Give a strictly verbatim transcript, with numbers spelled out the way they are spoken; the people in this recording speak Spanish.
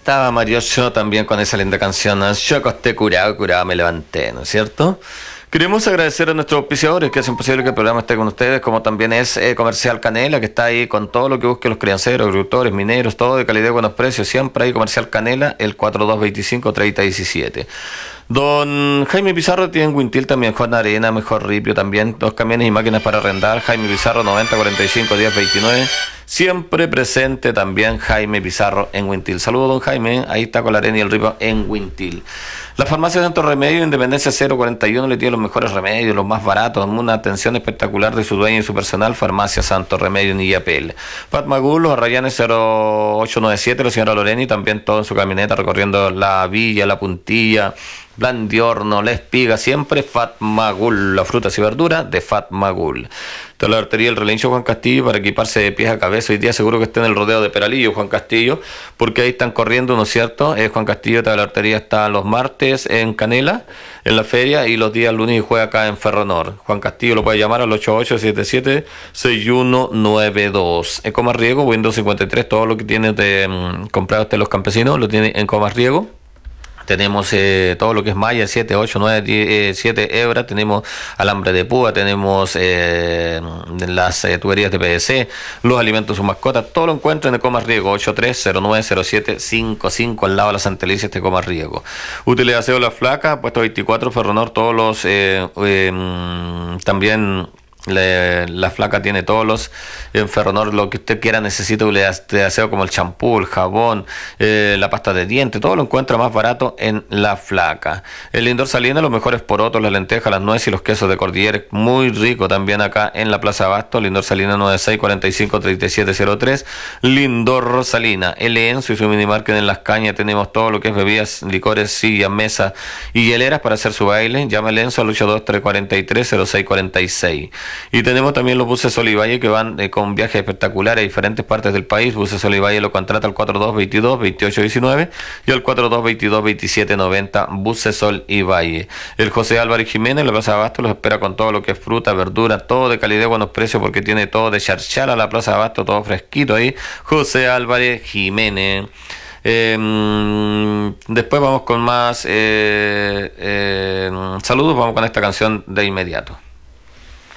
estaba Mario Show también con esa linda canción. Yo acosté curado, curado me levanté, ¿no es cierto? Queremos agradecer a nuestros auspiciadores que hacen posible que el programa esté con ustedes, como también es eh, Comercial Canela, que está ahí con todo lo que busquen los crianceros, agricultores, mineros, todo de calidad y buenos precios. Siempre hay Comercial Canela, el cuatro dos veinticinco treinta diecisiete. Don Jaime Pizarro tiene en Wintil también Juan Arena, Mejor Ripio también, dos camiones y máquinas para arrendar. Jaime Pizarro noventa cuarenta y cinco diez veintinueve. Siempre presente también Jaime Pizarro en Wintil. Saludos, don Jaime, ahí está con la arena y el ripio en Wintil. La farmacia de Santo Remedio, Independencia cero cuarenta y uno, le tiene los mejores remedios, los más baratos, una atención espectacular de su dueño y su personal. Farmacia Santo Remedio en Illapel. Patmagul, los Arrayanes cero ocho nueve siete, la señora Loreni, también todo en su camioneta recorriendo la Villa, la Puntilla, Blandiorno, La Espiga, siempre Fatmagul, la frutas y verduras de Fatmagul. Toda la artería El Relincho Juan Castillo para equiparse de pies a cabeza. Hoy día seguro que está en el rodeo de Peralillo, Juan Castillo, porque ahí están corriendo, ¿no es cierto? Eh, Juan Castillo, toda la artería está los martes en Canela, en la feria, y los días lunes y juega acá en Ferronor. Juan Castillo lo puede llamar al ocho ocho siete siete seis uno nueve dos. En Comas Riego, Windows cincuenta y tres, todo lo que tiene de um, comprado usted los campesinos, lo tiene en Comas Riego. Tenemos eh, todo lo que es malla, siete, ocho, nueve, diez, siete hebras, tenemos alambre de púa, tenemos eh, las eh, tuberías de P V C, los alimentos, sus mascotas, todo lo encuentran en Comas Riego, ocho tres cero nueve cero siete cinco cinco, al lado de la Santa Alicia de Comas Riego. Útiles de aseo La Flaca, puesto veinticuatro, Ferronor, todos los, eh, eh, también... Le, la Flaca tiene todos los en Ferronor, lo que usted quiera, necesita de aseo como el champú, el jabón, eh, la pasta de dientes, todo lo encuentra más barato en La Flaca. El Lindor Salina, los mejores porotos, las lentejas, las nueces y los quesos de Cordillera, muy rico también acá en la Plaza Abasto. Lindor Salina noventa y seis cuarenta y cinco treinta y siete cero tres. Lindor Salina, El Enzo y su minimarket en Las Cañas. Tenemos todo lo que es bebidas, licores, sillas, mesas y hieleras para hacer su baile. Llama el Enzo al ocho dos tres cuatro tres cero seis cuatro seis. Y tenemos también los buses Sol y Valle que van eh, con viajes espectaculares a diferentes partes del país. Buses Sol y Valle lo contrata al cuatro dos veintidós veintiocho diecinueve y al cuatro dos veintidós veintisiete noventa. Buses Sol y Valle. El José Álvarez Jiménez, la Plaza Abasto, los espera con todo lo que es fruta, verdura, todo de calidad y buenos precios, porque tiene todo de charchala la Plaza Abasto, todo fresquito ahí. José Álvarez Jiménez. Eh, después vamos con más eh, eh, saludos, vamos con esta canción de inmediato.